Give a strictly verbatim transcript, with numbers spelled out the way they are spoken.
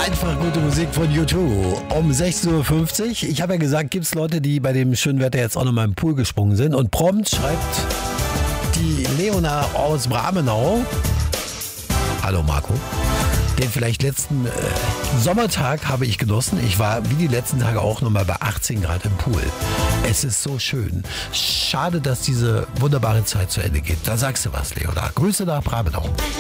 Einfach gute Musik von U zwei um sechzehn Uhr fünfzig. Ich habe ja gesagt, gibt es Leute, die bei dem schönen Wetter jetzt auch noch mal im Pool gesprungen sind. Und prompt schreibt die Leona aus Bramenau: Hallo Marco. Den vielleicht letzten äh, Sommertag habe ich genossen. Ich war wie die letzten Tage auch nochmal bei achtzehn Grad im Pool. Es ist so schön. Schade, dass diese wunderbare Zeit zu Ende geht. Da sagst du was, Leona. Grüße nach Bramenau.